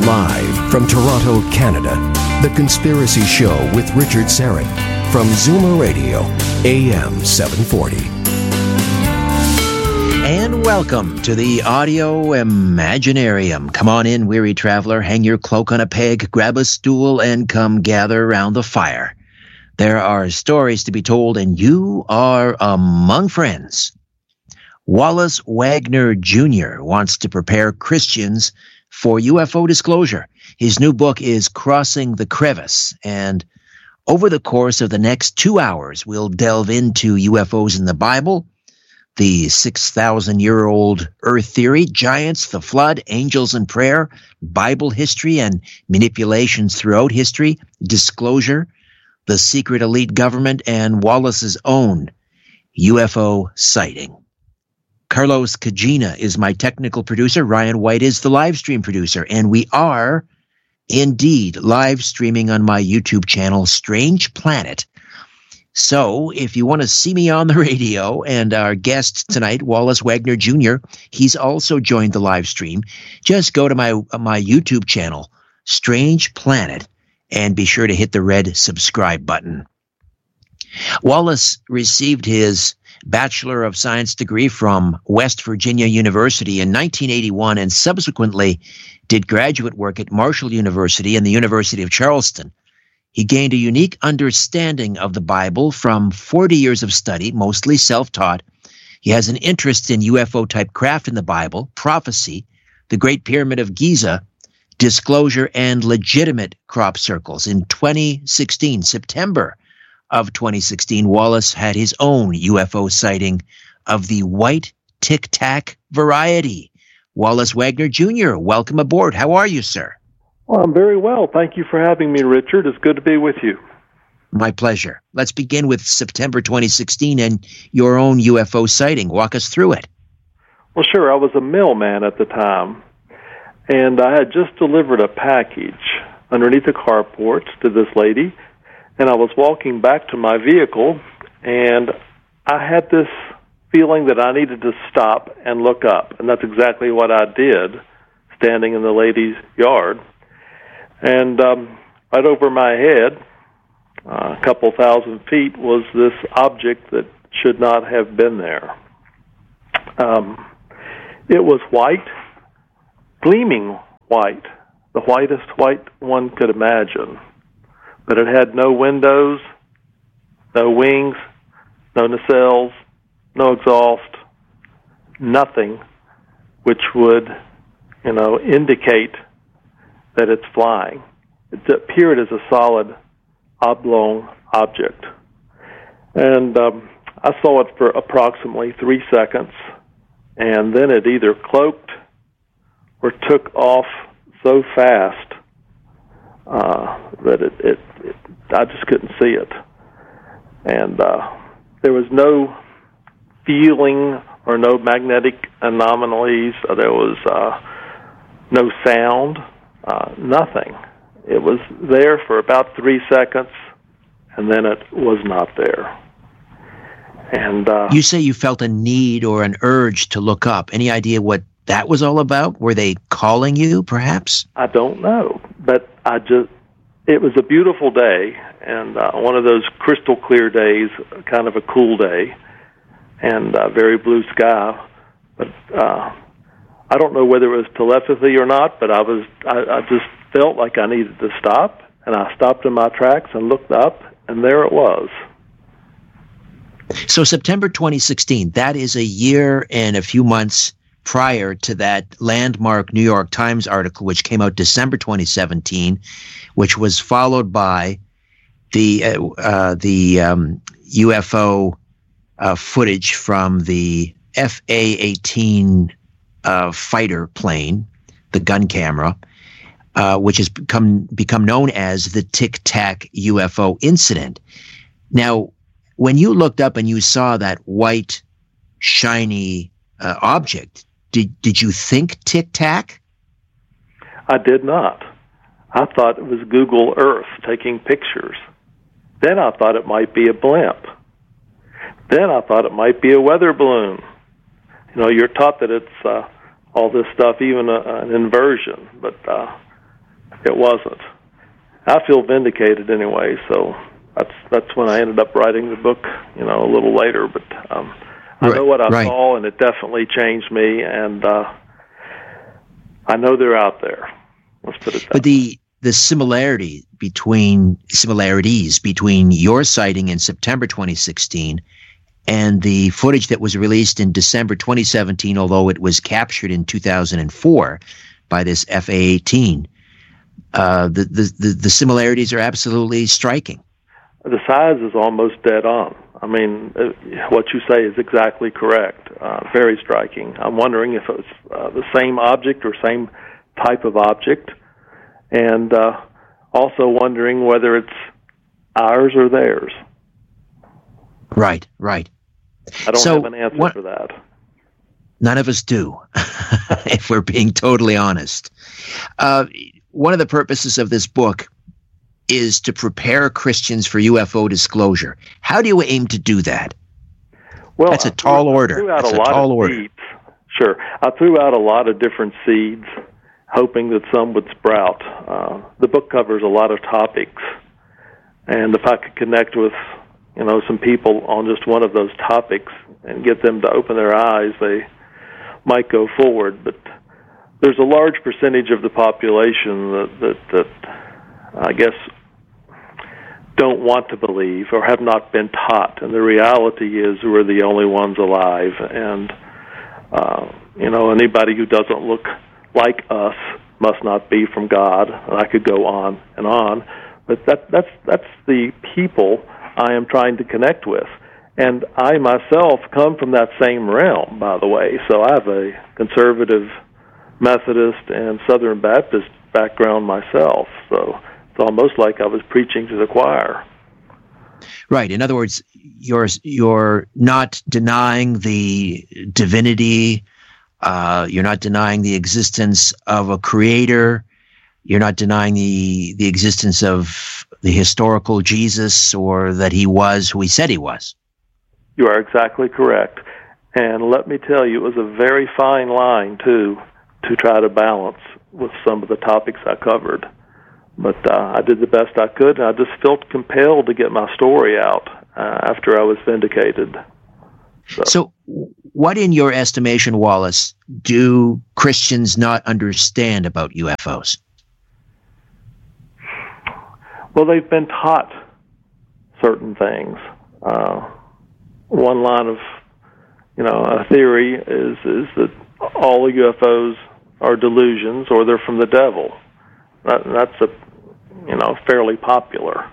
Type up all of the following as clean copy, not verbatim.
Live from Toronto, Canada, The Conspiracy Show with Richard Syrett from Zoomer Radio, AM 740. And welcome to the Audio Imaginarium. Come on in, weary traveler, hang your cloak on a peg, grab a stool, and come gather around the fire. There are stories to be told, and you are among friends. Wallace Wagner Jr. wants to prepare Christians for UFO disclosure. His new book is Crossing the Crevice, and over the course of the next 2 hours, we'll delve into UFOs in the Bible, the 6,000-year-old Earth theory, giants, the flood, angels and prayer, Bible history and manipulations throughout history, disclosure, the secret elite government, and Wallace's own UFO sighting. Carlos Cagina is my technical producer. Ryan White is the live stream producer. And we are indeed live streaming on my YouTube channel, Strange Planet. So if you want to see me on the radio, and our guest tonight, Wallace Wagner Jr., he's also joined the live stream. Just go to my YouTube channel, Strange Planet, and be sure to hit the red subscribe button. Wallace received his Bachelor of Science degree from West Virginia University in 1981 and subsequently did graduate work at Marshall University and the University of Charleston. He gained a unique understanding of the Bible from 40 years of study, mostly self-taught. He has an interest in UFO-type craft in the Bible, prophecy, the Great Pyramid of Giza, disclosure, and legitimate crop circles. In 2016, September of 2016, Wallace had his own UFO sighting of the white tic-tac variety. Wallace Wagner Jr., welcome aboard. How are you, sir? Well, I'm very well. Thank you for having me, Richard. It's good to be with you. My pleasure. Let's begin with September 2016 and your own UFO sighting. Walk us through it. Well, sure. I was a mailman at the time, and I had just delivered a package underneath the carport to this lady, and I was walking back to my vehicle, and I had this feeling that I needed to stop and look up, and that's exactly what I did, standing in the lady's yard. And right over my head, a couple thousand feet, was this object that should not have been there. It was white, gleaming white, the whitest white one could imagine. But it had no windows, no wings, no nacelles, no exhaust, nothing which would, indicate that it's flying. It appeared as a solid oblong object. And I saw it for approximately 3 seconds, and then it either cloaked or took off so fast that I just couldn't see it. And there was no feeling or no magnetic anomalies. There was no sound, nothing. It was there for about 3 seconds, and then it was not there. And you say you felt a need or an urge to look up. Any idea what that was all about? Were they calling you, perhaps? I don't know, but it was a beautiful day, and one of those crystal clear days, kind of a cool day, and very blue sky. But I don't know whether it was telepathy or not, but I just felt like I needed to stop, and I stopped in my tracks and looked up, and there it was. So September 2016, that is a year and a few months prior to that landmark New York Times article, which came out December 2017, which was followed by the UFO footage from the FA-18 fighter plane, the gun camera, which has become known as the Tic Tac UFO incident. Now, when you looked up and you saw that white, shiny object, did you think Tic Tac? I did not. I thought it was Google Earth taking pictures. Then I thought it might be a blimp. Then I thought it might be a weather balloon. You're taught that it's all this stuff, even an inversion. But It wasn't. I feel vindicated anyway, so that's when I ended up writing the book, a little later. But I know what I saw, and it definitely changed me, and I know they're out there. Let's put it that way. But the similarities between your sighting in September 2016 and the footage that was released in December 2017, although it was captured in 2004 by this FA-18, the similarities are absolutely striking. The size is almost dead on. I mean, what you say is exactly correct. Very striking. I'm wondering if it was the same object or same type of object, and also wondering whether it's ours or theirs. Right. I don't have an answer for that. None of us do, if we're being totally honest. One of the purposes of this book is to prepare Christians for UFO disclosure. How do you aim to do that? Well, that's a tall order. That's a tall order. Seeds. Sure. I threw out a lot of different seeds, hoping that some would sprout. The book covers a lot of topics, and if I could connect with, some people on just one of those topics and get them to open their eyes, they might go forward. But there's a large percentage of the population that I guess don't want to believe or have not been taught, and the reality is we're the only ones alive, and anybody who doesn't look like us must not be from God. And I could go on and on, but that's the people I am trying to connect with. And I myself come from that same realm, by the way. So I have a conservative Methodist and Southern Baptist background myself. So it's almost like I was preaching to the choir. Right. In other words, you're not denying the divinity. You're not denying the existence of a creator. You're not denying the existence of the historical Jesus, or that he was who he said he was. You are exactly correct. And let me tell you, it was a very fine line, too, to try to balance with some of the topics I covered. But I did the best I could, and I just felt compelled to get my story out after I was vindicated. So what, in your estimation, Wallace, do Christians not understand about UFOs? Well, they've been taught certain things. One line of, a theory is that all UFOs are delusions or they're from the devil. That's fairly popular.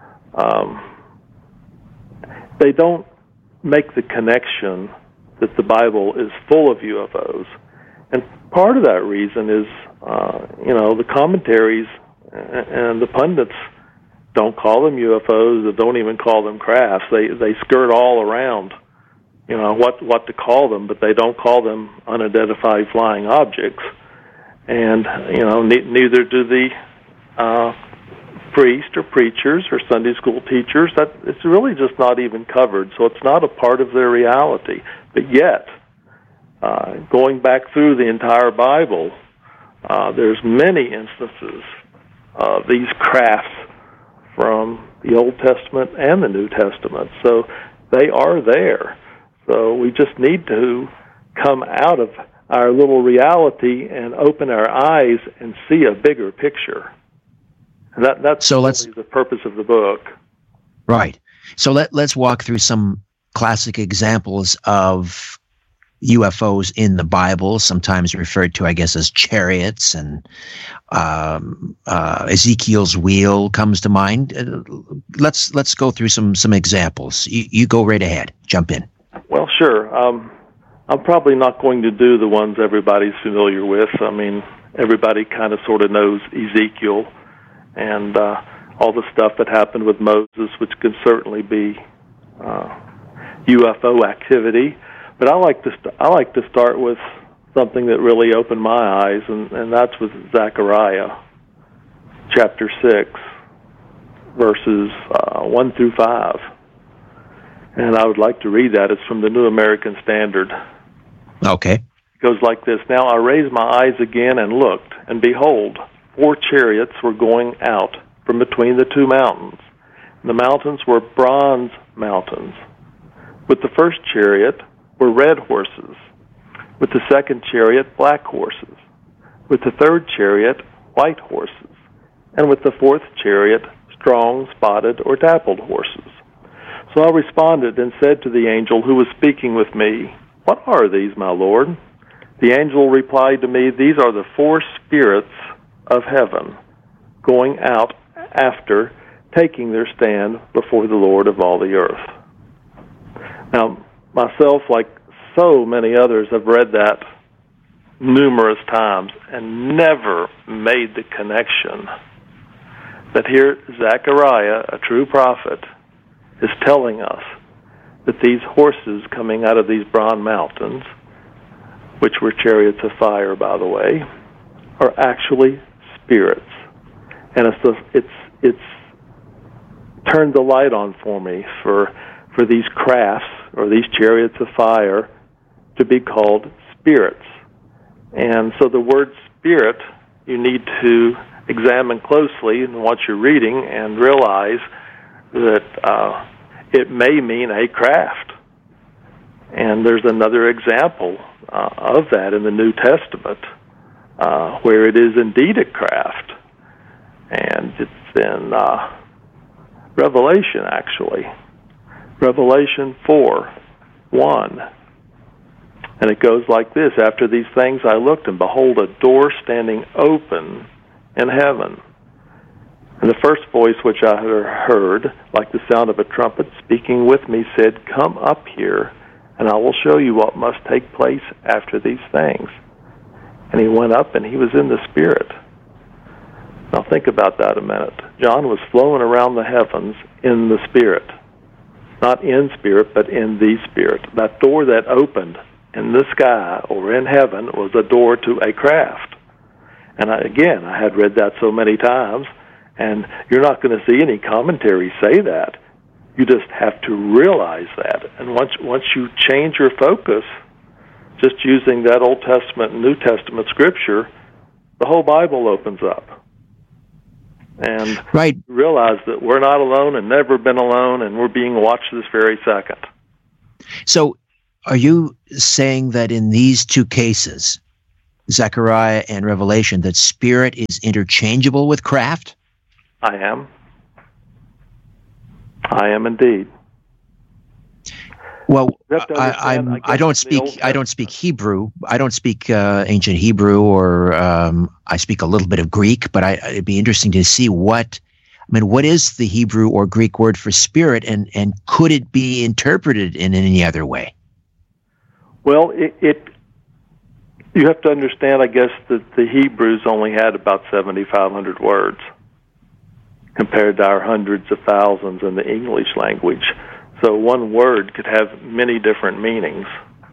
They don't make the connection that the Bible is full of UFOs. And part of that reason is, the commentaries and the pundits don't call them UFOs, they don't even call them crafts. They skirt all around, what to call them, but they don't call them unidentified flying objects. And, neither do the priests or preachers or Sunday school teachers. That it's really just not even covered, so it's not a part of their reality. But yet, going back through the entire Bible, there's many instances of these crafts from the Old Testament and the New Testament. So they are there. So we just need to come out of our little reality and open our eyes and see a bigger picture. And that's really the purpose of the book. Right. So let's walk through some classic examples of UFOs in the Bible, sometimes referred to, I guess, as chariots, and Ezekiel's wheel comes to mind. Let's go through some examples. You go right ahead. Jump in. Well, sure. I'm probably not going to do the ones everybody's familiar with. I mean, everybody kind of sort of knows Ezekiel and all the stuff that happened with Moses, which can certainly be UFO activity. But I like to start with something that really opened my eyes, and that's with Zechariah, chapter 6, verses 1 through 5. And I would like to read that. It's from the New American Standard. Okay. It goes like this: Now I raised my eyes again and looked, and behold, 4 chariots were going out from between the 2 mountains. The mountains were bronze mountains. With the first chariot were red horses. With the second chariot, black horses. With the third chariot, white horses. And with the fourth chariot, strong, spotted, or dappled horses. So I responded and said to the angel who was speaking with me, "What are these, my Lord?" The angel replied to me, "These are the 4 spirits of heaven going out after taking their stand before the Lord of all the earth." Now, myself, like so many others, have read that numerous times and never made the connection that here Zechariah, a true prophet, is telling us that these horses coming out of these bronze mountains, which were chariots of fire, by the way, are actually spirits. And it's turned the light on for me for these crafts, or these chariots of fire, to be called spirits. And so the word spirit, you need to examine closely in what you're reading and realize that it may mean a craft. And there's another example of that in the New Testament, where it is indeed a craft. And it's in Revelation, actually. Revelation 4:1. And it goes like this: "After these things I looked, and behold, a door standing open in heaven. And the first voice which I heard, like the sound of a trumpet speaking with me, said, 'Come up here, and I will show you what must take place after these things.' And he went up, and he was in the Spirit." Now think about that a minute. John was flowing around the heavens in the Spirit. Not in spirit, but in the Spirit. That door that opened in the sky or in heaven was a door to a craft. And I had read that so many times, and you're not going to see any commentary say that. You just have to realize that. And once you change your focus, just using that Old Testament and New Testament scripture, the whole Bible opens up. And right. Realize that we're not alone and never been alone, and we're being watched this very second. So are you saying that in these 2 cases, Zechariah and Revelation, that spirit is interchangeable with craft? I am. I am indeed. Well, I don't speak Hebrew. I don't speak ancient Hebrew, or I speak a little bit of Greek. But it'd be interesting to see what is the Hebrew or Greek word for spirit, and could it be interpreted in any other way? Well, you have to understand, I guess, that the Hebrews only had about 7,500 words compared to our hundreds of thousands in the English language. So one word could have many different meanings.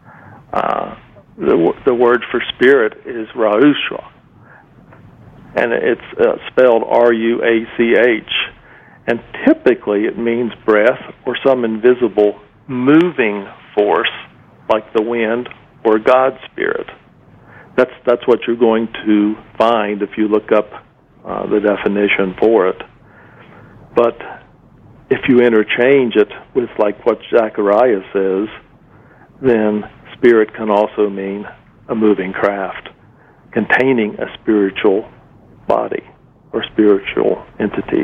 The word for spirit is Ra'usha, and it's spelled R-U-A-C-H. And typically it means breath or some invisible moving force like the wind or God's Spirit. That's what you're going to find if you look up the definition for it. But if you interchange it with like what Zechariah says, then spirit can also mean a moving craft containing a spiritual body or spiritual entity.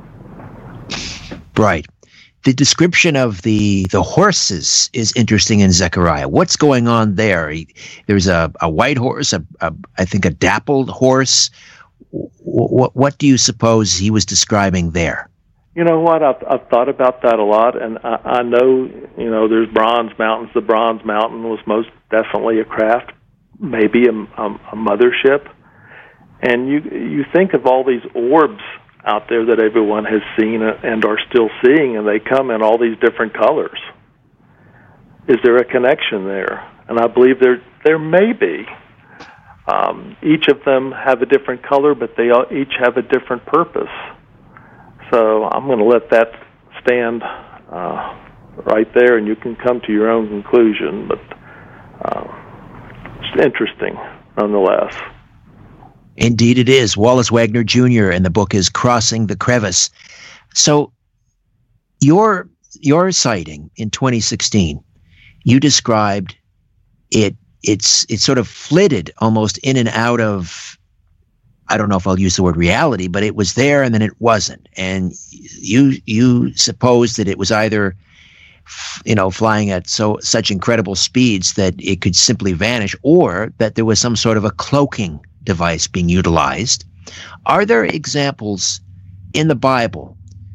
Right. The description of the horses is interesting in Zechariah. What's going on there? There's a white horse, I think a dappled horse. What do you suppose he was describing there? You know what? I've thought about that a lot, and I know, there's bronze mountains. The Bronze Mountain was most definitely a craft, maybe a mothership. And you think of all these orbs out there that everyone has seen and are still seeing, and they come in all these different colors. Is there a connection there? And I believe there may be. Each of them have a different color, but they each have a different purpose. So I'm going to let that stand right there, and you can come to your own conclusion. But it's interesting, nonetheless. Indeed it is. Wallace Wagner Jr., and the book is Crossing the Crevice. So your sighting in 2016, you described it's sort of flitted almost in and out of, I don't know if I'll use the word reality, but it was there and then it wasn't. And you supposed that it was either flying at such incredible speeds that it could simply vanish, or that there was some sort of a cloaking device being utilized. Are there examples in the Bible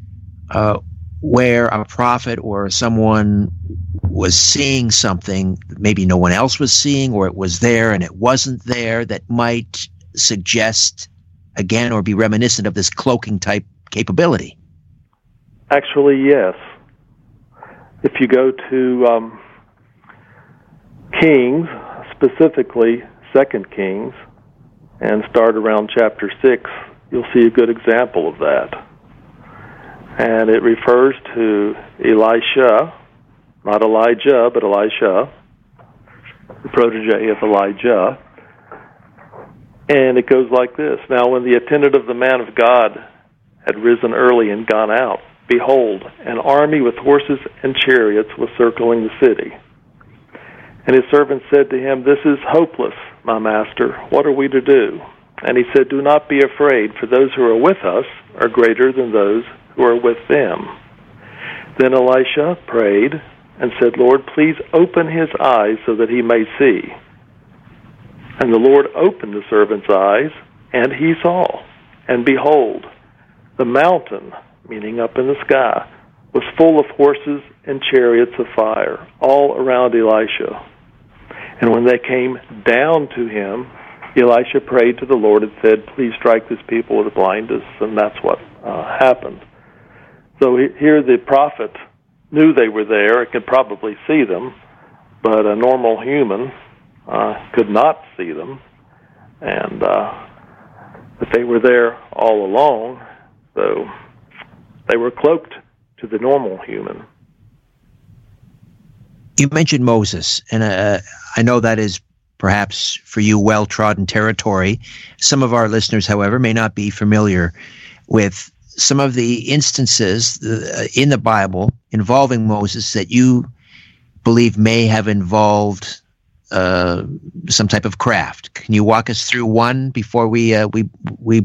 where a prophet or someone was seeing something that maybe no one else was seeing, or it was there and it wasn't there, that might suggest, again, or be reminiscent of this cloaking type capability? Actually, yes. If you go to Kings, specifically 2 Kings, and start around chapter 6, you'll see a good example of that. And it refers to Elisha, not Elijah, but Elisha, the protege of Elijah. And it goes like this. Now, when the attendant of the man of God had risen early and gone out, behold, an army with horses and chariots was circling the city. And his servant said to him, "This is hopeless, my master. What are we to do?" And he said, "Do not be afraid, for those who are with us are greater than those who are with them." Then Elisha prayed and said, "Lord, please open his eyes so that he may see." And the Lord opened the servant's eyes, and he saw. And behold, the mountain, meaning up in the sky, was full of horses and chariots of fire, all around Elisha. And when they came down to him, Elisha prayed to the Lord and said, "Please strike this people with blindness." And that's what happened. So here the prophet knew they were there and could probably see them, but a normal human could not see them. And but they were there all along, so they were cloaked to the normal human. You mentioned Moses, and I know that is perhaps for you well-trodden territory. Some of our listeners, however, may not be familiar with some of the instances in the Bible involving Moses that you believe may have involved some type of craft. Can you walk us through one before we